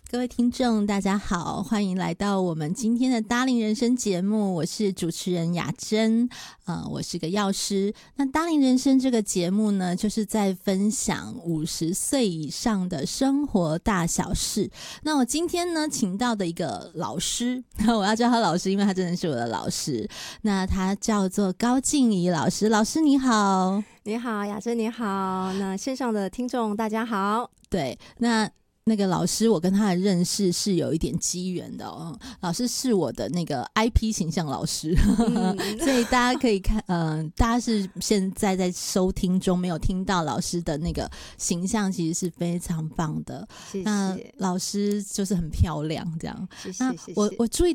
各位听众大家好，欢迎来到我们今天的搭龄人生节目，我是主持人雅珍，我是个药师。那搭龄人生这个节目呢，就是在分享50岁以上的生活大小事。那我今天呢请到的一个老师，我要叫他老师，因为他真的是我的老师，那他叫做高静怡老师。老师你好。 你好雅珍，你好，那线上的听众大家好。 对，那个老师我跟他的认识是有一点机缘的哦，老师是我的那个 IP 形象老师，所以大家可以看大家是现在在收听中没有听到老师的那个形象其实是非常棒的。 谢谢。 那老师就是很漂亮这样。 谢谢。 那我注意